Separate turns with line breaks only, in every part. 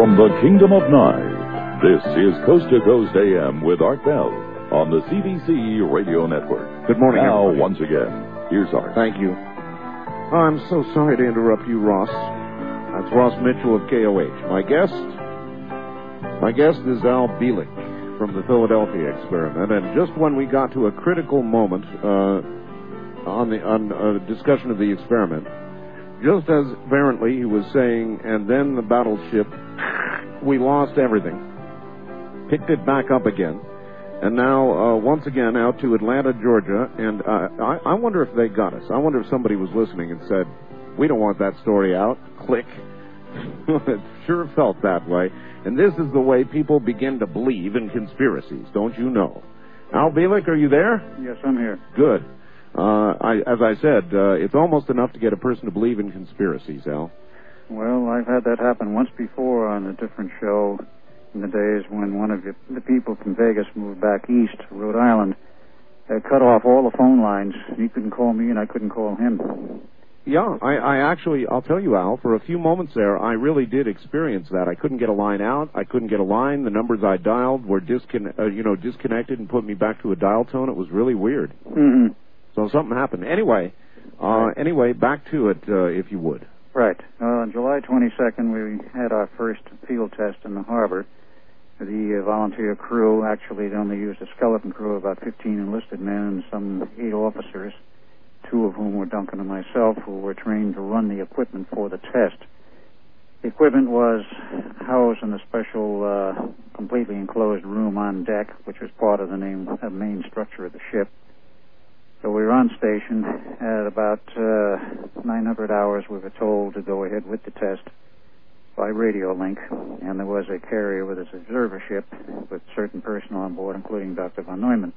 from the Kingdom of Nye. This is Coast to Coast AM with Art Bell on the CBC Radio Network.
Good morning,
now,
everybody.
once again, here's Art.
Thank you. I'm so sorry to interrupt you, Ross. That's Ross Mitchell of KOH. My guest is Al Bielek from the Philadelphia Experiment. And just when we got to a critical moment on a discussion of the experiment, just as apparently he was saying, and then the battleship, we lost everything. Picked it back up again. And now, once again, out to Atlanta, Georgia. And I wonder if they got us. I wonder if somebody was listening and said, we don't want that story out. Click. It sure felt that way. And this is the way people begin to believe in conspiracies, don't you know? Al Bielek, are you there?
Yes, I'm here.
Good. As I said, it's almost enough to get a person to believe in conspiracies, Al.
Well, I've had that happen once before on a different show in the days when one of the people from Vegas moved back east to Rhode Island. They cut off all the phone lines. He couldn't call me, and I couldn't call him.
Yeah, I actually, I'll tell you, Al, for a few moments there, I really did experience that. I couldn't get a line out. I couldn't get a line. The numbers I dialed were disconnected and put me back to a dial tone. It was really weird.
Mm-hmm.
So something happened. Anyway, back to it, if you would.
Right. On July 22nd, we had our first field test in the harbor. The volunteer crew, actually, they only used a skeleton crew of about 15 enlisted men and some 8 officers, 2 of whom were Duncan and myself, who were trained to run the equipment for the test. The equipment was housed in a special, completely enclosed room on deck, which was part of the main structure of the ship. So we were on station at about 900 hours. We were told to go ahead with the test by radio link, and there was a carrier with its observer ship with certain personnel on board, including Dr. von Neumann.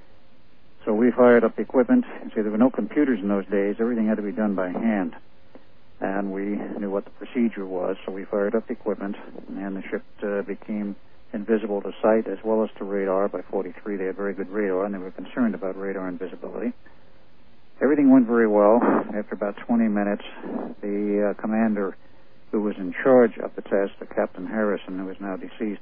So we fired up the equipment. See, there were no computers in those days. Everything had to be done by hand. And we knew what the procedure was, so we fired up the equipment, and the ship became invisible to sight as well as to radar. By 43, they had very good radar, and they were concerned about radar invisibility. Everything went very well. After about 20 minutes, the commander who was in charge of the test, Captain Harrison, who is now deceased,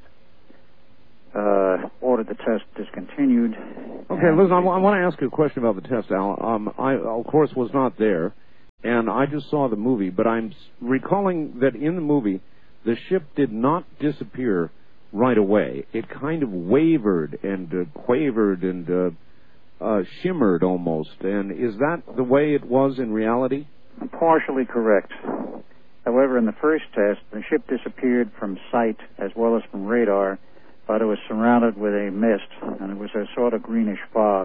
ordered the test discontinued.
Okay, listen, I want to ask you a question about the test, Al. I, of course, was not there, and I just saw the movie, but I'm recalling that in the movie, the ship did not disappear right away. It kind of wavered and quavered and shimmered almost. And is that the way it was in reality?
Partially correct. However, in the first test, the ship disappeared from sight as well as from radar, but it was surrounded with a mist, and it was a sort of greenish fog.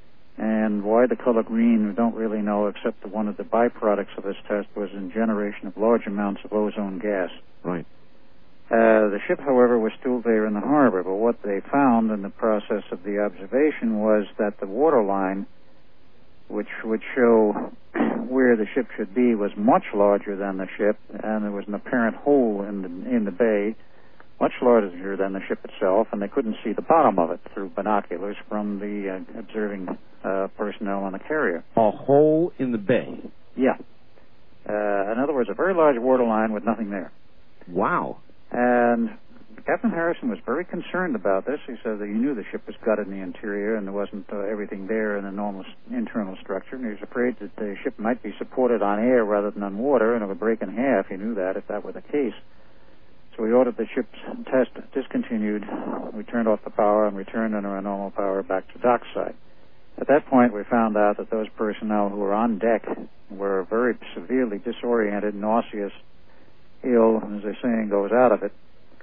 And why the color green, we don't really know, except that one of the byproducts of this test was in generation of large amounts of ozone gas.
Right.
The ship, however, was still there in the harbor, but what they found in the process of the observation was that the water line, which would show where the ship should be, was much larger than the ship, and there was an apparent hole in the bay, much larger than the ship itself, and they couldn't see the bottom of it through binoculars from the observing personnel on the carrier.
A hole in the bay?
Yeah. In other words, a very large water line with nothing there.
Wow.
And Captain Harrison was very concerned about this. He said that he knew the ship was gutted in the interior and there wasn't everything there in the normal internal structure, and he was afraid that the ship might be supported on air rather than on water, and it would break in half. He knew that if that were the case. So we ordered the ship's test discontinued. We turned off the power and returned under our normal power back to dockside. At that point, we found out that those personnel who were on deck were very severely disoriented, nauseous, ill, as the saying goes, out of it,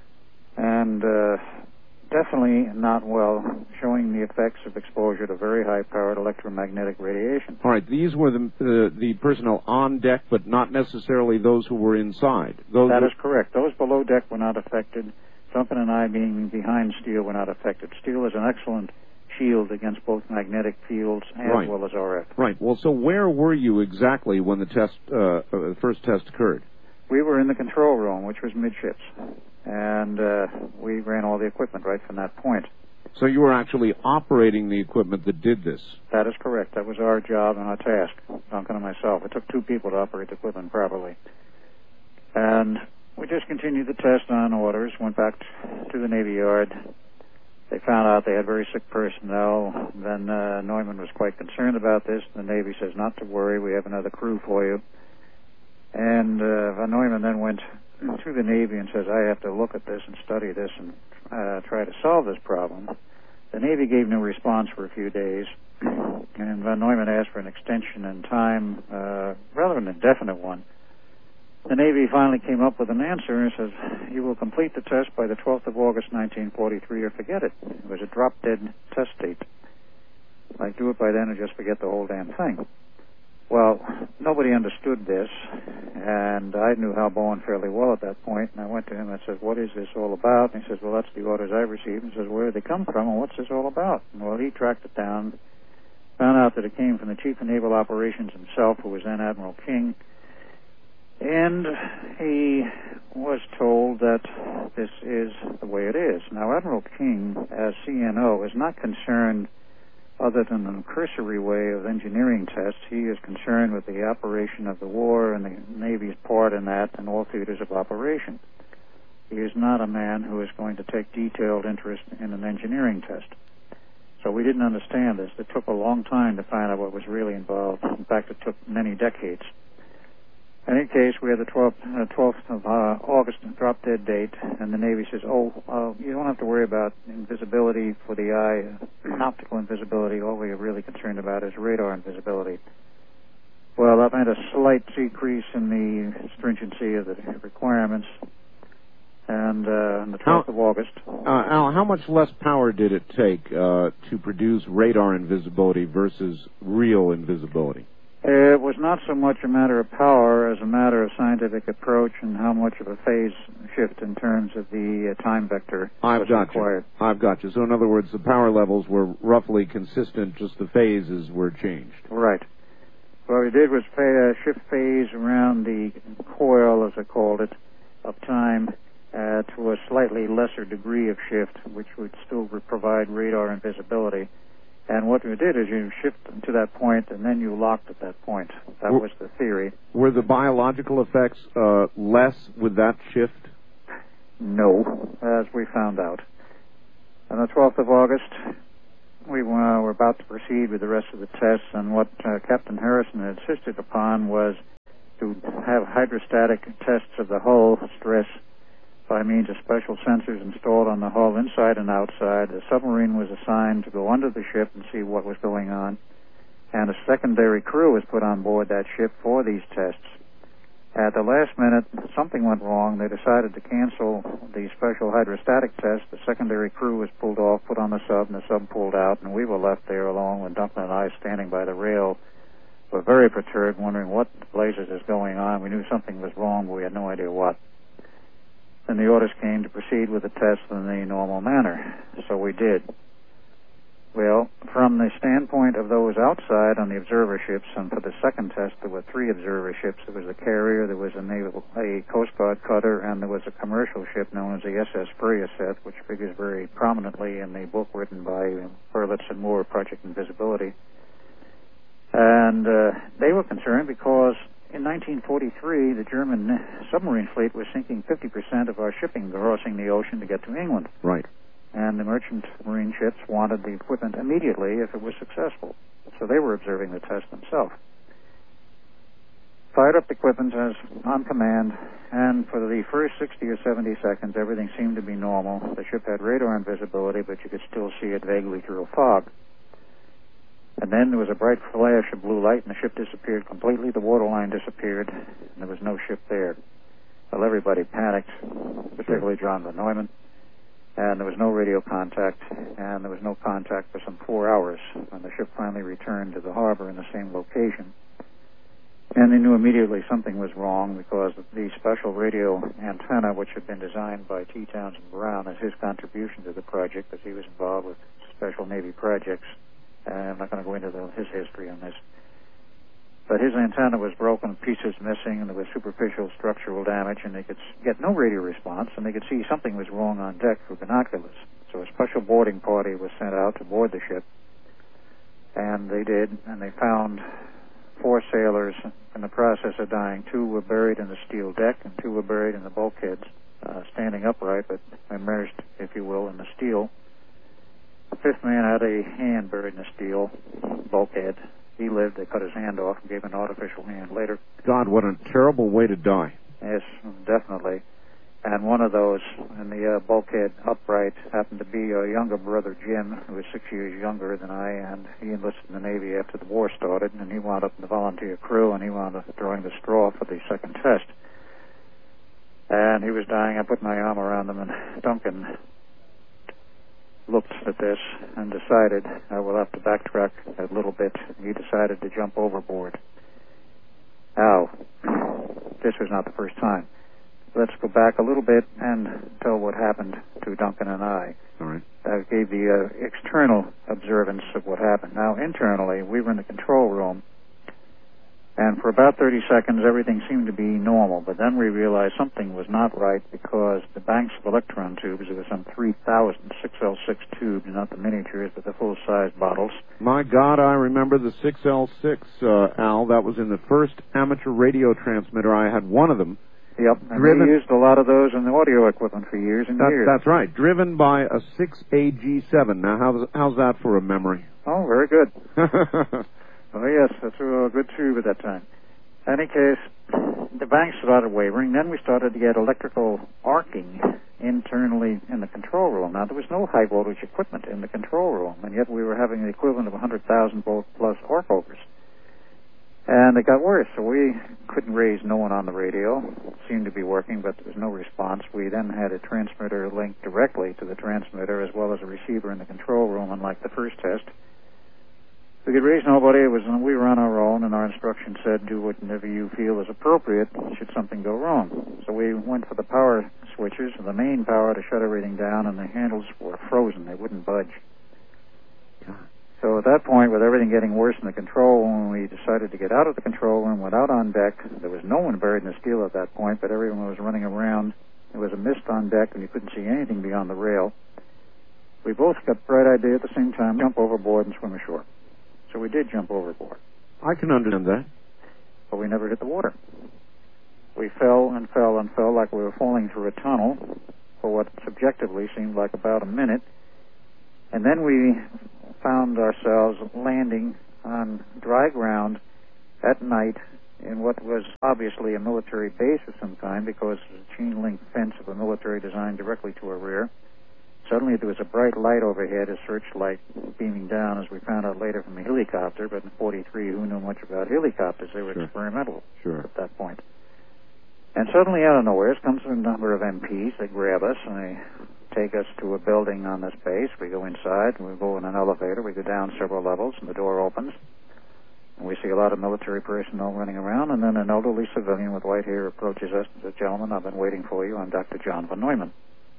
and definitely not well, showing the effects of exposure to very high-powered electromagnetic radiation.
All right, these were the personnel on deck, but not necessarily those who were inside.
That is correct. Those below deck were not affected. Duncan and I, being behind steel, were not affected. Steel is an excellent shield against both magnetic fields as well as RF.
Right. Well, so where were you exactly when the first test occurred?
We were in the control room, which was midships, and we ran all the equipment right from that point.
So you were actually operating the equipment that did this?
That is correct. That was our job and our task, Duncan and myself. It took 2 people to operate the equipment properly. And we just continued the test on orders, went back to the Navy Yard. They found out they had very sick personnel. Then Neumann was quite concerned about this. The Navy says, not to worry, we have another crew for you. And von Neumann then went to the Navy and says, I have to look at this and study this and try to solve this problem. The Navy gave no response for a few days, and von Neumann asked for an extension in time, rather an indefinite one. The Navy finally came up with an answer and says, you will complete the test by the 12th of August, 1943, or forget it. It was a drop-dead test date. Like, do it by then or just forget the whole damn thing. Well, nobody understood this, and I knew Hal Bowen fairly well at that point, and I went to him and said, what is this all about? And he says, well, that's the orders I received. And he says, where did they come from, and what's this all about? And, well, he tracked it down, found out that it came from the Chief of Naval Operations himself, who was then Admiral King, and he was told that this is the way it is. Now, Admiral King, as CNO, is not concerned other than an cursory way of engineering tests. He is concerned with the operation of the war and the Navy's part in that in all theaters of operation. He is not a man who is going to take detailed interest in an engineering test. So we didn't understand this. It took a long time to find out what was really involved. In fact, it took many decades. In any case, we had the 12th of August drop-dead date, and the Navy says, you don't have to worry about invisibility for the eye, optical invisibility. All we are really concerned about is radar invisibility. Well, that meant a slight decrease in the stringency of the requirements, and on the 12th of August...
Al, how much less power did it take to produce radar invisibility versus real invisibility?
It was not so much a matter of power as a matter of scientific approach and how much of a phase shift in terms of the time vector was required.
I've got you. So in other words, the power levels were roughly consistent, just the phases were changed.
Right. What we did was shift phase around the coil, as I called it, of time to a slightly lesser degree of shift, which would still provide radar invisibility. And what we did is you shift to that point, and then you locked at that point. That was the theory.
Were the biological effects less with that shift?
No, as we found out. On the 12th of August, we were about to proceed with the rest of the tests, and what Captain Harrison had insisted upon was to have hydrostatic tests of the hull stress by means of special sensors installed on the hull inside and outside. The submarine was assigned to go under the ship and see what was going on, and a secondary crew was put on board that ship for these tests. At the last minute, something went wrong. They decided to cancel the special hydrostatic test. The secondary crew was pulled off, put on the sub, and the sub pulled out, and we were left there alone with Duncan and I standing by the rail. We were very perturbed, wondering what blazes is going on. We knew something was wrong, but we had no idea what. And the orders came to proceed with the test in the normal manner. So we did. Well, from the standpoint of those outside on the observer ships, and for the second test, there were 3 observer ships. There was a carrier, there was a Coast Guard cutter, and there was a commercial ship known as the SS Freyset, which figures very prominently in the book written by Berlitz and Moore, Project Invisibility. And they were concerned because in 1943, the German submarine fleet was sinking 50% of our shipping crossing the ocean to get to England.
Right.
And the merchant marine ships wanted the equipment immediately if it was successful. So they were observing the test themselves. Fired up the equipment as on command, and for the first 60 or 70 seconds, everything seemed to be normal. The ship had radar invisibility, but you could still see it vaguely through a fog. And then there was a bright flash of blue light, and the ship disappeared completely. The waterline disappeared, and there was no ship there. Well, everybody panicked, particularly John von Neumann. And there was no radio contact, and there was no contact for some 4 hours when the ship finally returned to the harbor in the same location. And they knew immediately something was wrong because the special radio antenna, which had been designed by T. Townsend Brown as his contribution to the project, because he was involved with special Navy projects. I'm not going to go into his history on this. But his antenna was broken, pieces missing, and there was superficial structural damage, and they could get no radio response, and they could see something was wrong on deck through binoculars. So a special boarding party was sent out to board the ship, and they did, and they found 4 sailors in the process of dying. 2 were buried in the steel deck, and 2 were buried in the bulkheads, standing upright, but immersed, if you will, in the steel. The 5th man had a hand buried in the steel bulkhead. He lived. They cut his hand off and gave him an artificial hand later.
God, what a terrible way to die.
Yes, definitely. And one of those in the bulkhead upright happened to be a younger brother, Jim, who was 6 years younger than I, and he enlisted in the Navy after the war started, and he wound up in the volunteer crew, and he wound up drawing the straw for the second test. And he was dying. I put my arm around him, and Duncan looked at this and decided I will have to backtrack a little bit. He decided to jump overboard. Now, this was not the first time. Let's go back a little bit and tell what happened to Duncan and I.
All right.
I gave the external observance of what happened. Now, internally, we were in the control room, and for about 30 seconds, everything seemed to be normal. But then we realized something was not right because the banks of electron tubes, there were some 3,000 6L6 tubes, not the miniatures, but the full-size bottles.
My God, I remember the 6L6, Al. That was in the first amateur radio transmitter. I had one of them.
Yep, and we used a lot of those in the audio equipment for years and years.
That's right. Driven by a 6AG7. Now, how's that for a memory?
Oh, very good. Oh, yes, that's a good tube at that time. In any case, the banks started wavering. Then we started to get electrical arcing internally in the control room. Now, there was no high-voltage equipment in the control room, and yet we were having the equivalent of 100,000 volt plus arc overs. And it got worse, so we couldn't raise no one on the radio. It seemed to be working, but there was no response. We then had a transmitter linked directly to the transmitter as well as a receiver in the control room, unlike the first test. We could raise nobody. We were on our own, and our instruction said, do whatever you feel is appropriate should something go wrong. So we went for the power switches, the main power to shut everything down, and the handles were frozen. They wouldn't budge. So at that point, with everything getting worse in the control room, we decided to get out of the control room, went out on deck. There was no one buried in the steel at that point, but everyone was running around. There was a mist on deck, and you couldn't see anything beyond the rail. We both got the bright idea at the same time, jump overboard and swim ashore. So we did jump overboard.
I can understand that.
But we never hit the water. We fell and fell and fell like we were falling through a tunnel for what subjectively seemed like about a minute. And then we found ourselves landing on dry ground at night in what was obviously a military base of some kind because it was a chain-link fence of a military design directly to our rear. Suddenly there was a bright light overhead, a searchlight beaming down, as we found out later from a helicopter, but in 43, who knew much about helicopters? They were experimental at that point. And suddenly out of nowhere comes a number of MPs. They grab us and they take us to a building on this base. We go inside, and we go in an elevator. We go down several levels, and the door opens. And we see a lot of military personnel running around, and then an elderly civilian with white hair approaches us and says, "Gentlemen, I've been waiting for you. I'm Dr. John von Neumann."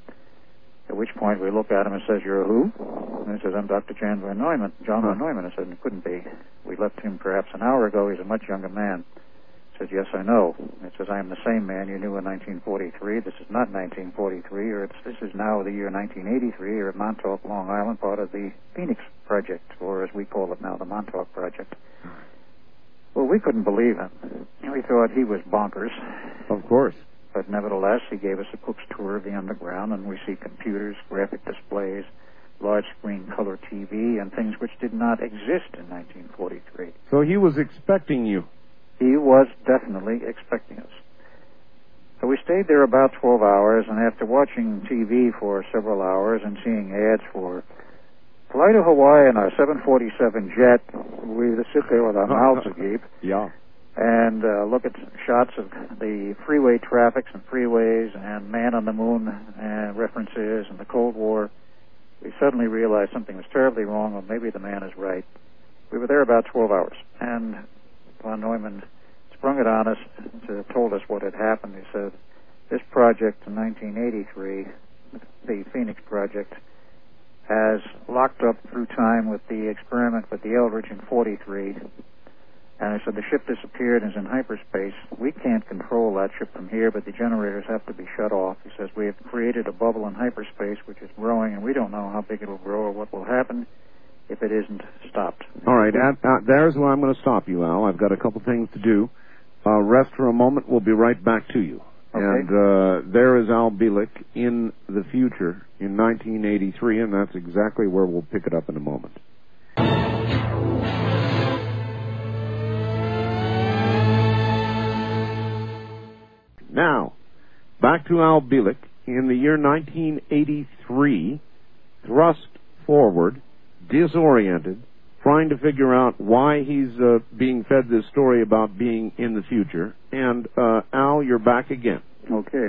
At which point we look at him and says, "You're who?" And he says, "I'm Dr. John von Neumann." Von Neumann. I said, "It couldn't be. We left him perhaps an hour ago. He's a much younger man." He said, "Yes, I know." He says, "I am the same man you knew in 1943. This is not 1943, this is now the year 1983. You're at Montauk, Long Island, part of the Phoenix Project, or as we call it now, the Montauk Project." Well, we couldn't believe him. We thought he was bonkers.
Of course.
But nevertheless, he gave us a cook's tour of the underground, and we see computers, graphic displays, large-screen color TV, and things which did not exist in 1943.
So he was expecting you.
He was definitely expecting us. So we stayed there about 12 hours, and after watching TV for several hours and seeing ads for flight to Hawaii in our 747 jet, we sit there with our mouths agape.
Yeah.
And look at shots of the freeway traffics and freeways and Man on the Moon and references and the Cold War. We suddenly realized something was terribly wrong, or maybe the man is right. We were there about 12 hours, and von Neumann sprung it on us, told us what had happened. He said, this project in 1983, the Phoenix Project, has locked up through time with the experiment with the Eldridge in 43. And I said, the ship disappeared and is in hyperspace. We can't control that ship from here, but the generators have to be shut off. He says, we have created a bubble in hyperspace which is growing, and we don't know how big it will grow or what will happen. if it isn't stopped.
All right, there's where I'm going to stop you, Al. I've got a couple things to do. Rest for a moment. We'll be right back to you.
Okay.
And there is Al Bielek in the future in 1983, and that's exactly where we'll pick it up in a moment. Now, back to Al Bielek in the year 1983, thrust forward, disoriented, trying to figure out why he's being fed this story about being in the future. And, Al, you're back again.
Okay.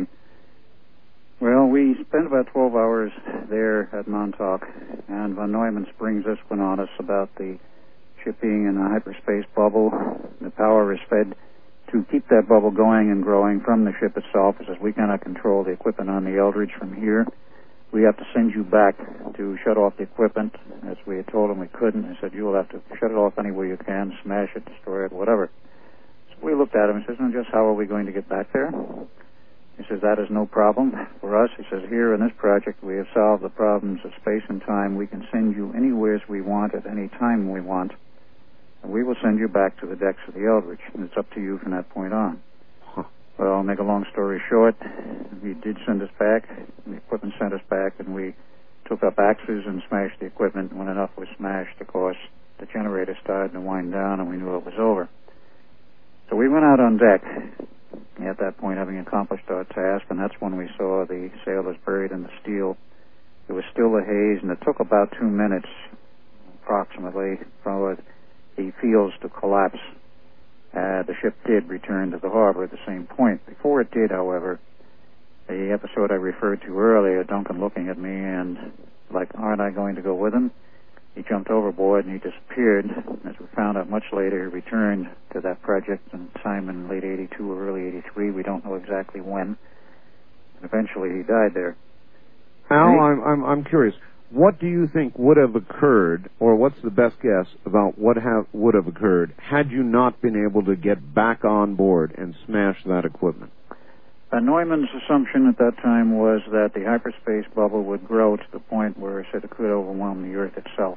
Well, we spent about 12 hours there at Montauk, and von Neumann springs this one on us about the ship being in a hyperspace bubble. The power is fed to keep that bubble going and growing from the ship itself. It says we cannot control the equipment on the Eldridge from here. We have to send you back to shut off the equipment. As we had told him we couldn't, he said, you will have to shut it off any way you can, smash it, destroy it, whatever. So we looked at him and says, no, just how are we going to get back there? He says, that is no problem for us. He says, here in this project we have solved the problems of space and time. We can send you anywhere we want at any time we want. And we will send you back to the decks of the Eldridge. And it's up to you from that point on. Well, I'll make a long story short. He did send us back. The equipment sent us back, and we took up axes and smashed the equipment. When enough was smashed, of course, the generator started to wind down, and we knew it was over. So we went out on deck, at that point having accomplished our task, and that's when we saw the sailors buried in the steel. It was still a haze, and it took about 2 minutes, approximately, for the fields to collapse. The ship did return to the harbor at the same point. Before it did, however, the episode I referred to earlier, Duncan looking at me and like, aren't I going to go with him? He jumped overboard and he disappeared. As we found out much later, he returned to that project sometime in late 82 or early 83. We don't know exactly when. And eventually he died there.
Al, I'm curious. What do you think would have occurred, or what's the best guess about what would have occurred had you not been able to get back on board and smash that equipment?
Neumann's assumption at that time was that the hyperspace bubble would grow to the point where it could overwhelm the Earth itself.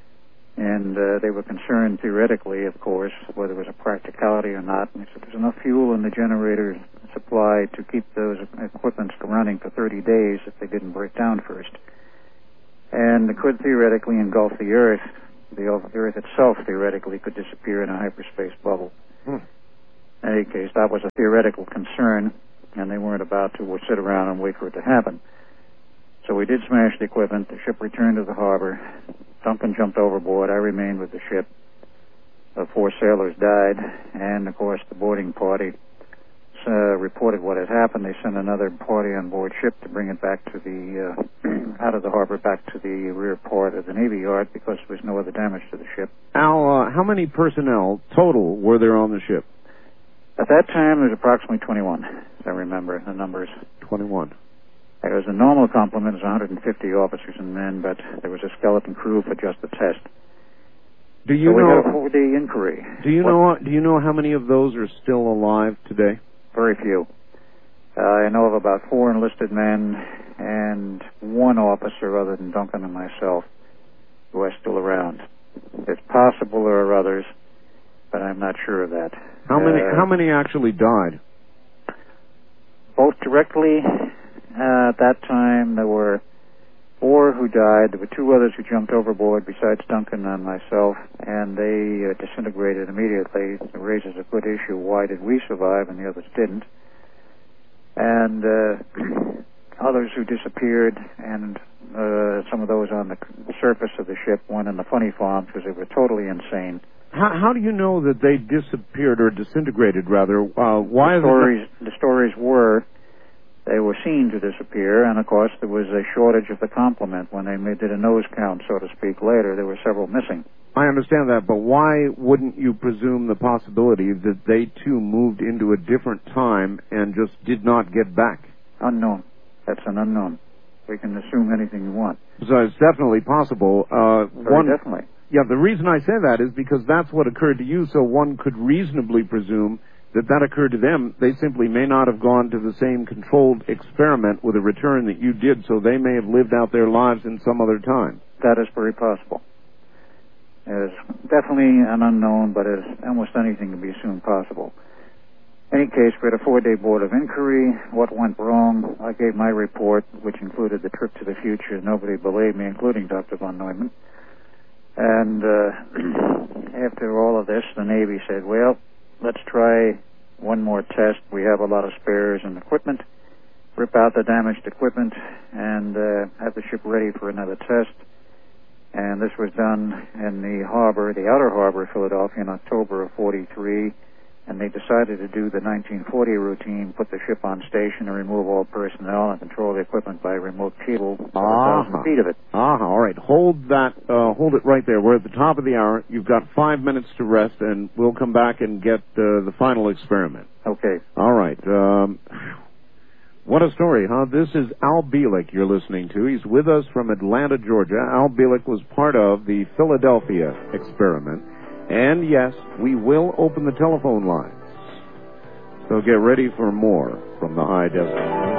And they were concerned, theoretically, of course, whether it was a practicality or not. And they said there's enough fuel in the generator supply to keep those equipments running for 30 days if they didn't break down first. And it could theoretically engulf the Earth. The Earth itself theoretically could disappear in a hyperspace bubble. In any case, that was a theoretical concern, and they weren't about to sit around and wait for it to happen. So we did smash the equipment. The ship returned to the harbor. Duncan jumped overboard. I remained with the ship. 4 sailors died, and of course the boarding party reported what had happened. They sent another party on board ship to bring it back to the out of the harbor back to the rear port of the Navy Yard because there was no other damage to the ship.
Al, how many personnel total were there on the ship?
At that time, there was approximately 21, as I remember the numbers. 21. There was a normal complement of 150 officers and men, but there was a skeleton crew for just the test.
Do you know?
We had a 4-day inquiry.
Do you know how many of those are still alive today?
Very few. I know of about 4 enlisted men and 1 officer other than Duncan and myself who are still around. It's possible there are others, but I'm not sure of that.
How many actually died?
Both directly. At that time, there were 4 who died. There were 2 others who jumped overboard besides Duncan and myself, and they disintegrated immediately. It raises a good issue. Why did we survive and the others didn't? And others who disappeared, and some of those on the surface of the ship went in the funny farm because they were totally insane.
How do you know that they disappeared or disintegrated, rather? Why
the stories were they were seen to disappear, and of course there was a shortage of the complement. When they did a nose count, so to speak, later, there were several missing.
I understand that, but why wouldn't you presume the possibility that they too moved into a different time and just did not get back?
Unknown. That's an unknown. We can assume anything you want.
So it's definitely possible.
Definitely.
Yeah, the reason I say that is because that's what occurred to you, so one could reasonably presume that occurred to them. They simply may not have gone to the same controlled experiment with a return that you did, so they may have lived out their lives in some other time.
That is very possible. is definitely an unknown, but as almost anything can be soon possible. In any case, we had a 4-day board of inquiry. What went wrong? I gave my report, which included the trip to the future. Nobody believed me, including Dr. von Neumann. And after all of this, the Navy said, well, let's try one more test. We have a lot of spares and equipment. Rip out the damaged equipment and have the ship ready for another test. And this was done in the harbor, the outer harbor of Philadelphia, in October of 43. And they decided to do the 1940 routine, put the ship on station and remove all personnel and control the equipment by remote cable, 1,000 feet of it.
All right. Hold it right there. We're at the top of the hour. You've got 5 minutes to rest, and we'll come back and get the final experiment.
Okay.
All right. What a story, huh? This is Al Bielek you're listening to. He's with us from Atlanta, Georgia. Al Bielek was part of the Philadelphia experiment. And yes, we will open the telephone lines. So get ready for more from the high desert.